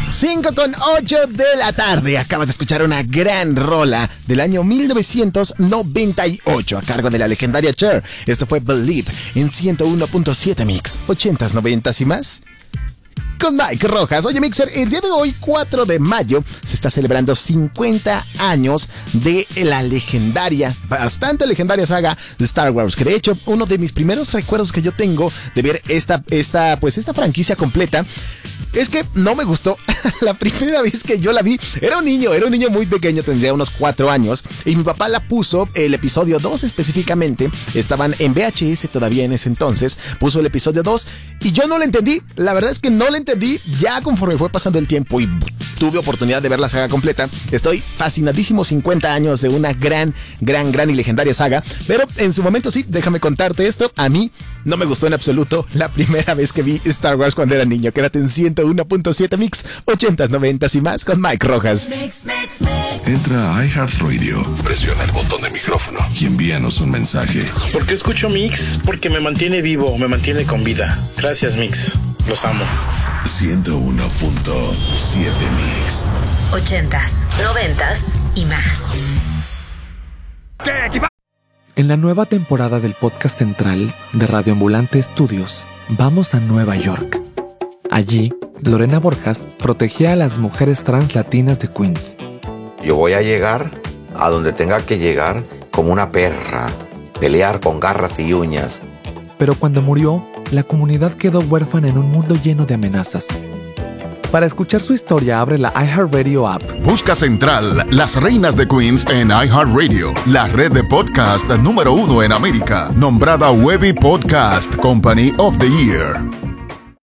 5:08 de la tarde. Acabas de escuchar una gran rola del año 1998 a cargo de la legendaria Cher. Esto fue Believe en 101.7 Mix. 80s, 90s y más. Con Mike Rojas. Oye, Mixer, el día de hoy, 4 de mayo, se está celebrando 50 años de la legendaria, bastante legendaria saga de Star Wars. Que de hecho, uno de mis primeros recuerdos que yo tengo de ver esta franquicia completa es que no me gustó. La primera vez que yo la vi, era un niño muy pequeño, tendría unos 4 años, y mi papá la puso, el episodio 2 específicamente, estaban en VHS todavía en ese entonces, puso el episodio 2, y yo no lo entendí, la verdad es que no lo entendí, ya conforme fue pasando el tiempo y tuve oportunidad de ver la saga completa, estoy fascinadísimo. 50 años de una gran y legendaria saga, pero en su momento sí, déjame contarte esto, a mí no me gustó en absoluto la primera vez que vi Star Wars cuando era niño. Quédate en 101.7 Mix, 80s, 90s y más con Mike Rojas. Entra a iHeartRadio, presiona el botón de micrófono y envíanos un mensaje. ¿Por qué escucho Mix? Porque me mantiene vivo, me mantiene con vida. Gracias, Mix. Los amo. 101.7 Mix. 80s, 90s y más. En la nueva temporada del podcast central de Radio Ambulante Estudios, vamos a Nueva York. Allí, Lorena Borjas protegía a las mujeres trans latinas de Queens. Yo voy a llegar a donde tenga que llegar como una perra, pelear con garras y uñas. Pero cuando murió, la comunidad quedó huérfana en un mundo lleno de amenazas. Para escuchar su historia, abre la iHeartRadio app. Busca Central, las reinas de Queens en iHeartRadio, la red de podcast número 1 en América, nombrada Webby Podcast Company of the Year.